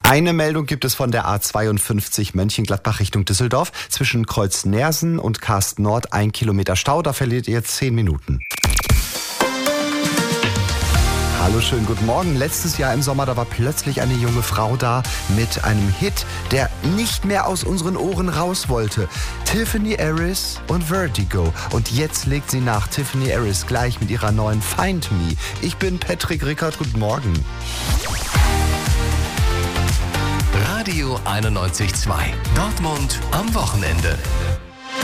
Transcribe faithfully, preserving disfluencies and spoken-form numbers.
Eine Meldung gibt es von der A zweiundfünfzig Mönchengladbach Richtung Düsseldorf. Zwischen Kreuz Nersen und Karst Nord ein Kilometer Stau. Da verliert ihr jetzt zehn Minuten. Hallo, schönen guten Morgen. Letztes Jahr im Sommer, da war plötzlich eine junge Frau da mit einem Hit, der nicht mehr aus unseren Ohren raus wollte. Tiffany Harris und Vertigo. Und jetzt legt sie nach. Tiffany Harris gleich mit ihrer neuen Find Me. Ich bin Patrick Rickert. Guten Morgen. Radio einundneunzig Komma zwei. Dortmund am Wochenende.